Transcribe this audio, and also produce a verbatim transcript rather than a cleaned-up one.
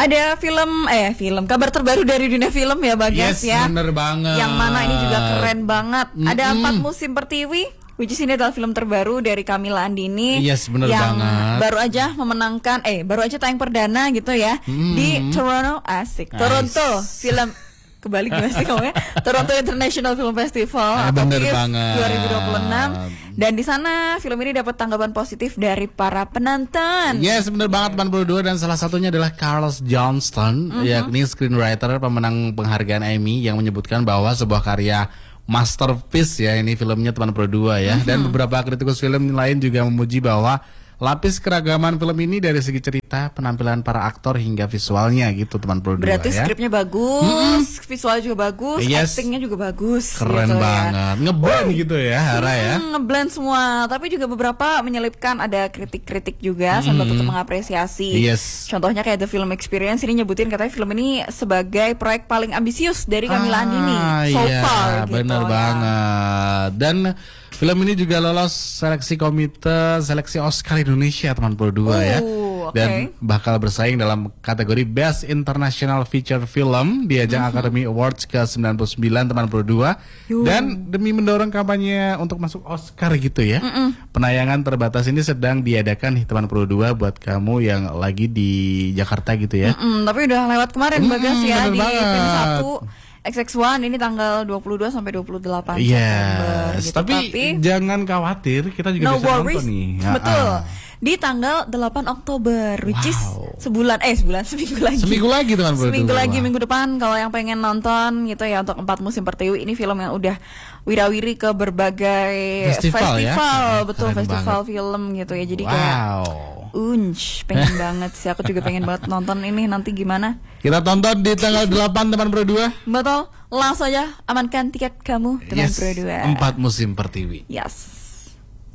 Ada film eh film kabar terbaru dari dunia film ya Bagas yes, ya. Bener banget. Yang mana ini juga keren banget. Mm-mm. Ada Empat Musim Pertiwi, which is ini adalah film terbaru dari Camilla Andini. Yes, bener yang banget. baru aja memenangkan eh baru aja tayang perdana gitu ya Mm-mm. di Toronto asik. Nice. Toronto film kebalik gimana sih kamu ya? Toronto International Film Festival ah, atau bener T I F banget. dua ribu dua puluh enam. Dan di sana film ini dapat tanggapan positif dari para penonton. Yes, bener banget delapan puluh dua dan salah satunya adalah Carlos Johnston, mm-hmm. yakni screenwriter pemenang penghargaan Emmy yang menyebutkan bahwa sebuah karya masterpiece ya ini filmnya delapan puluh dua ya. Mm-hmm. Dan beberapa kritikus film lain juga memuji bahwa lapis keragaman film ini dari segi cerita, penampilan para aktor hingga visualnya gitu delapan puluh dua. Berarti ya. skripnya bagus, mm-hmm. visual juga bagus, yes. actingnya juga bagus. Keren gitu banget, ya. ngeblend gitu ya Hara ya. Hmm, ngeblend semua, tapi juga beberapa menyelipkan ada kritik-kritik juga mm-hmm. sambil tetap mengapresiasi. Yes. Contohnya kayak The Film Experience ini nyebutin katanya film ini sebagai proyek paling ambisius dari Camilla ah, Andini so iya, far. Gitu, bener ya. banget. Dan film ini juga lolos seleksi komite seleksi Oscar Indonesia delapan puluh dua uh, ya. Okay. Dan bakal bersaing dalam kategori Best International Feature Film di ajang uh-huh. Academy Awards ke sembilan puluh sembilan delapan puluh dua. Yuh. Dan demi mendorong kampanye untuk masuk Oscar gitu ya. Uh-uh. Penayangan terbatas ini sedang diadakan nih delapan puluh dua buat kamu yang lagi di Jakarta gitu ya. Uh-uh. Tapi udah lewat kemarin uh-uh, Bagas ya di film satu. X X satu ini tanggal dua puluh dua sampai dua puluh delapan yes. September gitu. Tapi, Tapi jangan khawatir, kita juga no bisa worries. nonton nih. Betul. Uh-uh. Di tanggal delapan Oktober, which is wow. sebulan eh sebulan seminggu lagi. Seminggu lagi teman Seminggu lagi minggu depan kalau yang pengen nonton gitu ya untuk Empat Musim Pertiwi ini film yang udah wirawiri ke berbagai festival, festival ya? betul Keren festival banget. film gitu ya. Jadi wow. kayak unj, pengen banget sih. Aku juga pengen banget nonton ini nanti gimana. Kita tonton di tanggal delapan delapan puluh dua. Betul, langsung aja amankan tiket kamu delapan puluh dua. Yes, Empat Musim Pertiwi. Yes.